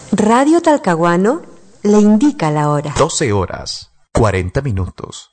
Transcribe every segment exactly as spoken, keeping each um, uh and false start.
Radio Talcahuano le indica la hora. doce horas, cuarenta minutos.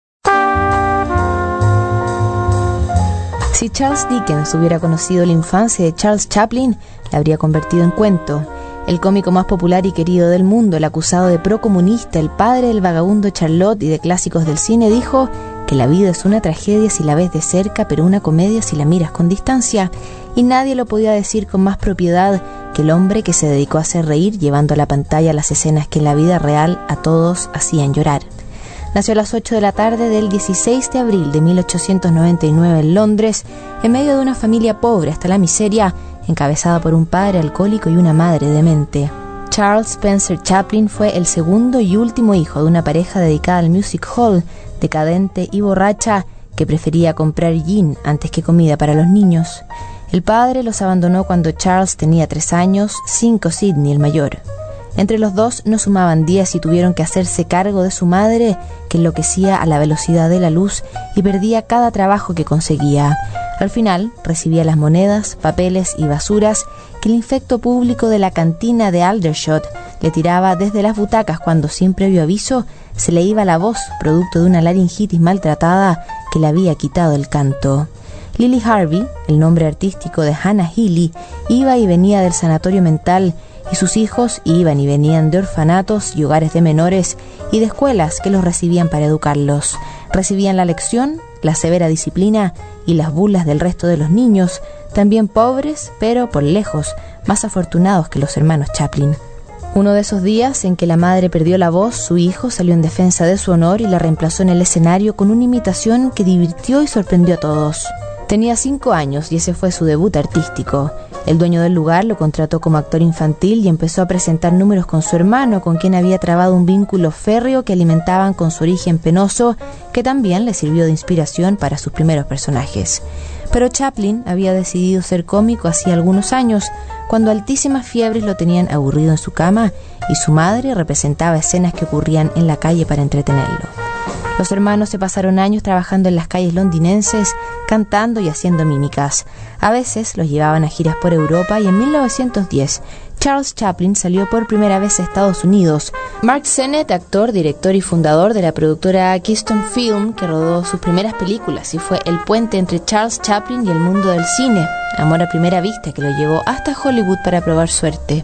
Si Charles Dickens hubiera conocido la infancia de Charles Chaplin, la habría convertido en cuento. El cómico más popular y querido del mundo, el acusado de procomunista, el padre del vagabundo Charlotte y de clásicos del cine, dijo que la vida es una tragedia si la ves de cerca, pero una comedia si la miras con distancia. Y nadie lo podía decir con más propiedad que el hombre que se dedicó a hacer reír, llevando a la pantalla las escenas que en la vida real a todos hacían llorar. Nació a las ocho de la tarde del dieciséis de abril de mil ochocientos noventa y nueve en Londres, en medio de una familia pobre hasta la miseria, encabezada por un padre alcohólico y una madre demente. Charles Spencer Chaplin fue el segundo y último hijo de una pareja dedicada al music hall, decadente y borracha, que prefería comprar gin antes que comida para los niños. El padre los abandonó cuando Charles tenía tres años, cinco Sidney el mayor. Entre los dos no sumaban días y tuvieron que hacerse cargo de su madre, que enloquecía a la velocidad de la luz y perdía cada trabajo que conseguía. Al final recibía las monedas, papeles y basuras que el infecto público de la cantina de Aldershot le tiraba desde las butacas cuando, sin previo aviso, se le iba la voz, producto de una laringitis maltratada que le había quitado el canto. Lily Harvey, el nombre artístico de Hannah Healy, iba y venía del sanatorio mental, y sus hijos iban y venían de orfanatos y hogares de menores y de escuelas que los recibían para educarlos. Recibían la lección, la severa disciplina y las burlas del resto de los niños, también pobres, pero por lejos más afortunados que los hermanos Chaplin. Uno de esos días en que la madre perdió la voz, su hijo salió en defensa de su honor y la reemplazó en el escenario con una imitación que divirtió y sorprendió a todos. Tenía cinco años y ese fue su debut artístico. El dueño del lugar lo contrató como actor infantil y empezó a presentar números con su hermano, con quien había trabado un vínculo férreo que alimentaban con su origen penoso, que también le sirvió de inspiración para sus primeros personajes. Pero Chaplin había decidido ser cómico hacía algunos años, cuando altísimas fiebres lo tenían aburrido en su cama y su madre representaba escenas que ocurrían en la calle para entretenerlo. Los hermanos se pasaron años trabajando en las calles londinenses, cantando y haciendo mímicas. A veces los llevaban a giras por Europa y en mil novecientos diez Charles Chaplin salió por primera vez a Estados Unidos. Mark Sennett, actor, director y fundador de la productora Keystone Film, que rodó sus primeras películas y fue el puente entre Charles Chaplin y el mundo del cine, amor a primera vista que lo llevó hasta Hollywood para probar suerte.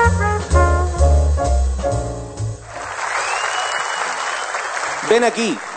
Ven aquí.